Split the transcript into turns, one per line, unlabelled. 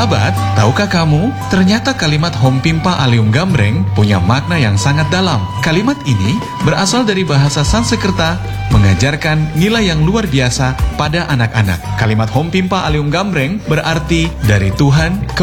Sahabat, tahukah kamu, ternyata kalimat Hom Pimpa Alium Gambreng punya makna yang sangat dalam. Kalimat ini berasal dari bahasa Sanskerta, mengajarkan nilai yang luar biasa pada anak-anak. Kalimat Hom Pimpa Alium Gambreng berarti dari Tuhan